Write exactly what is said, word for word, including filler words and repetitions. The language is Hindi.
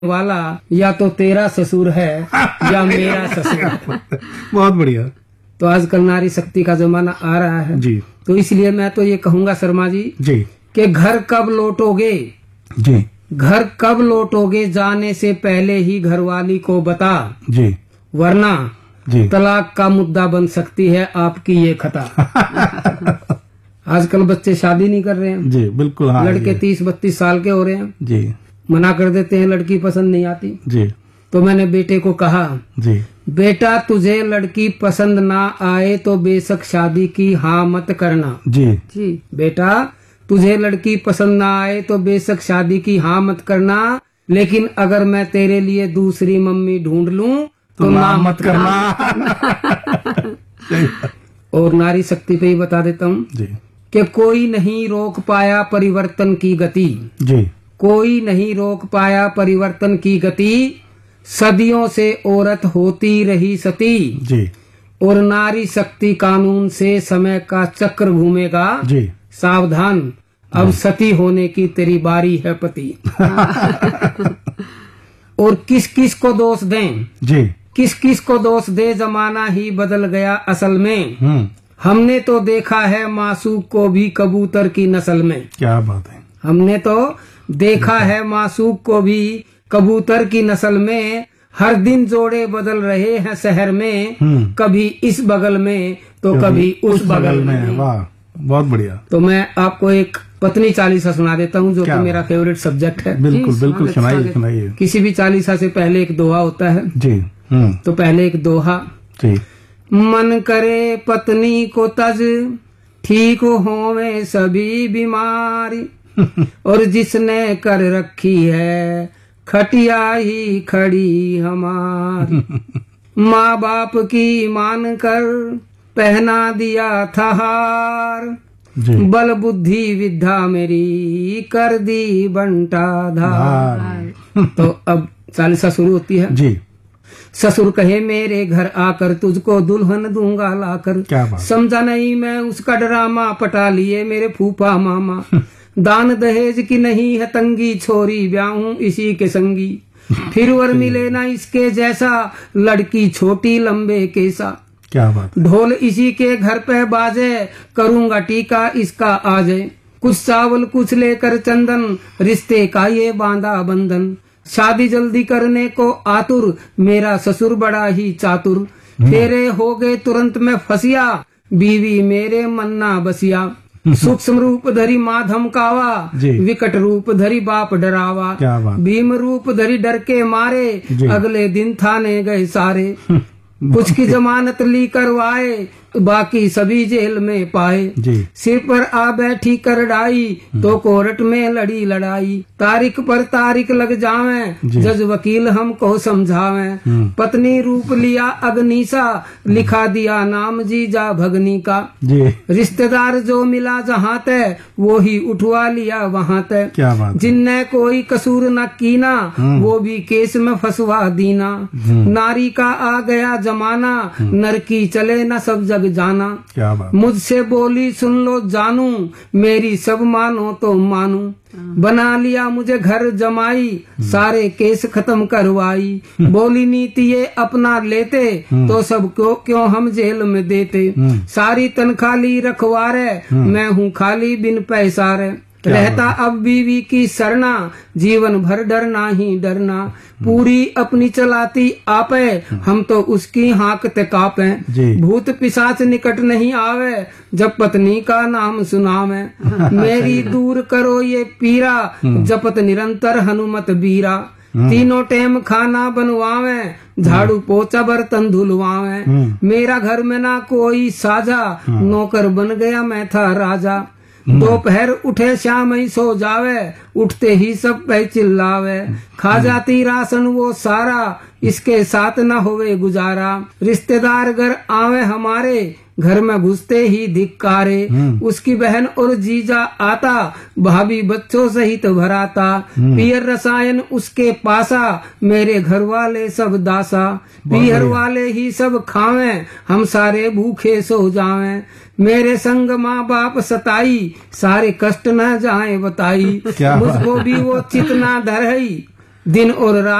वाला या तो तेरा ससुर है या मेरा ससुर। बहुत बढ़िया। तो आजकल नारी शक्ति का जमाना आ रहा है जी। तो इसलिए मैं तो ये कहूंगा शर्मा जी जी कि घर कब लौटोगे, जी घर कब लौटोगे जाने से पहले ही घरवाली को बता, जी, वरना जी तलाक का मुद्दा बन सकती है आपकी ये खता। आजकल बच्चे शादी नहीं कर रहे हैं जी, बिल्कुल। हाँ, लड़के तीस बत्तीस साल के हो रहे हैं जी, मना कर देते हैं, लड़की पसंद नहीं आती। जी तो मैंने बेटे को कहा, जी, बेटा तुझे लड़की पसंद ना आए तो बेशक शादी की हाँ मत करना। जी जी बेटा तुझे लड़की पसंद ना आए तो बेशक शादी की हाँ मत करना, लेकिन अगर मैं तेरे लिए दूसरी मम्मी ढूंढ लूं तो, तो ना मत करना। और नारी शक्ति पे ही बता देता हूँ कि कोई नहीं रोक पाया परिवर्तन की गति, जी, कोई नहीं रोक पाया परिवर्तन की गति, सदियों से औरत होती रही सती जी, और नारी शक्ति कानून से समय का चक्र घूमेगा जी, सावधान अब सती होने की तेरी बारी है पति। और किस किस को दोष दें जी, किस किस को दोष दे, जमाना ही बदल गया असल में। हम्म, हमने तो देखा है मासूक को भी कबूतर की नस्ल में। क्या बात है। हमने तो देखा है मासूक को भी कबूतर की नस्ल में, हर दिन जोड़े बदल रहे हैं शहर में, कभी इस बगल में तो कभी उस बगल में। वाह, बहुत बढ़िया। तो मैं आपको एक पत्नी चालीसा सुना देता हूँ जो कि मेरा फेवरेट सब्जेक्ट है। बिल्कुल बिल्कुल, सुनाइए सुनाइए। किसी भी चालीसा से पहले एक दोहा होता है जी। हम्म, तो पहले एक दोहा, जी, मन करे पत्नी को तज ठीक होवे सभी बीमारी, और जिसने कर रखी है खटिया ही खड़ी हमारी। माँ बाप की मान कर पहना दिया था हार, बल बुद्धि विद्या मेरी कर दी बंटा धार। तो अब चालीसा शुरू होती है। जी। ससुर कहे मेरे घर आकर तुझको दुल्हन दूंगा लाकर, समझा नहीं मैं उसका ड्रामा, पटा लिए मेरे फूफा मामा। दान दहेज की नहीं है तंगी, छोरी ब्याहूं इसी के संगी, फिर वर मिले ना इसके जैसा, लड़की छोटी लंबे केसा। क्या बात। ढोल इसी के घर पे बाजे, करूंगा टीका इसका आजे, कुछ चावल कुछ लेकर चंदन, रिश्ते का ये बांधा बंधन। शादी जल्दी करने को आतुर, मेरा ससुर बड़ा ही चातुर, फेरे हो गए तुरंत में फसिया, बीवी मेरे मन्ना बसिया। सूक्ष्म रूप धरी माँ धमकावा, विकट रूप धरी बाप डरावा, भीम रूप धरी डर के मारे, अगले दिन थाने गए सारे। कुछ की जमानत ली करवाए, बाकी सभी जेल में पाए। सिर पर आ बैठी करड़ाई, तो कोर्ट में लड़ी लड़ाई। तारीख पर तारीख लग जावे, जज वकील हमको समझावे। पत्नी रूप लिया अग्निशा, लिखा दिया नाम जीजा भगनी का। रिश्तेदार जो मिला जहाँ तय, वो ही उठवा लिया वहाँ तय। जिनने कोई कसूर न कीना, वो भी केस में फंसवा दीना। नारी का आ गया जमाना, नर की चले न सब जग जाना। क्या बात। मुझसे बोली सुन लो जानू, मेरी सब मानो तो मानू। बना लिया मुझे घर जमाई, सारे केस खत्म करवाई। बोली नीति ये अपना लेते, तो सब क्यों क्यों हम जेल में देते। सारी तनख्वाह ली रखवारे, मैं हूँ खाली बिन पैसारे। रहता अब बीवी की सरना, जीवन भर डरना ही डरना। पूरी अपनी चलाती आपे, हम तो उसकी हाँकते कापे। भूत पिशाच निकट नहीं आवे, जब पत्नी का नाम सुनावे। मेरी दूर करो ये पीरा, जपत निरंतर हनुमत बीरा। तीनों टेम खाना बनवावे, झाड़ू पोछा बर्तन धुलवावे। मेरा घर में ना कोई साझा, नौकर बन गया मैं था राजा। दोपहर उठे शाम ही सो जावे, उठते ही सब पे चिल्लावे। खा जाती राशन वो सारा, इसके साथ न होवे गुजारा। रिश्तेदार घर आवे हमारे, घर में घुसते ही धिक्कारे। उसकी बहन और जीजा आता, भाभी बच्चों सहित भराता। पियर रसायन उसके पासा, मेरे घर वाले सब दासा। पियर वाले ही सब खावे, हम सारे भूखे सो जावे। मेरे संग माँ बाप सताई, सारे कष्ट न जाए बताई। मुझको भी वो चित ना धरई, दिन और रात